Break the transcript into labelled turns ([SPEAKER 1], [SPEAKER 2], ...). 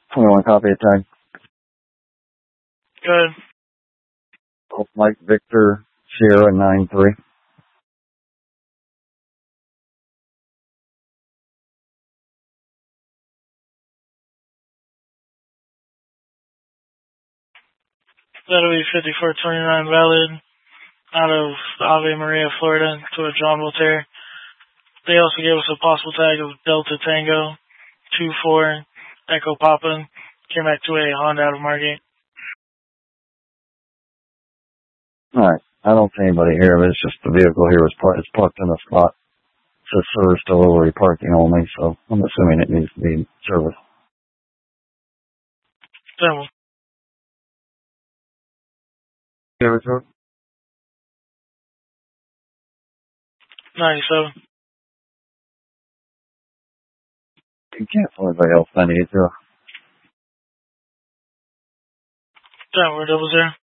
[SPEAKER 1] 21 copy attack.
[SPEAKER 2] Good.
[SPEAKER 1] Mike Victor Sierra 9-3.
[SPEAKER 2] That'll be 5429 valid out of Ave Maria, Florida, to a John Voltaire. They also gave us a possible tag of Delta Tango 24 Echo Papa. Came back to a Honda out of Margate.
[SPEAKER 1] Alright. I don't see anybody here, but it's just the vehicle here was parked in a spot. It says service delivery parking only, so I'm assuming it needs to be serviced.
[SPEAKER 2] Simple.
[SPEAKER 1] Service
[SPEAKER 2] 97.
[SPEAKER 1] You can't find anybody else 98 0.
[SPEAKER 2] Denver 00.